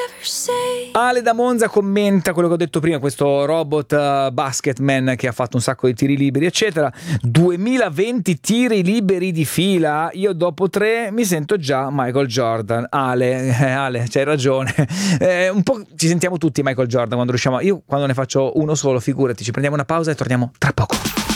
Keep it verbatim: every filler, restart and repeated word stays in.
Ale da Monza commenta quello che ho detto prima, questo robot uh, basketman che ha fatto un sacco di tiri liberi eccetera. Duemilaventi tiri liberi di fila, io dopo tre mi sento già Michael Jordan. Ale, eh, Ale c'hai ragione, eh, un po' ci sentiamo tutti Michael Jordan quando riusciamo, io quando ne faccio uno solo, figurati. Ci prendiamo una pausa e torniamo tra poco.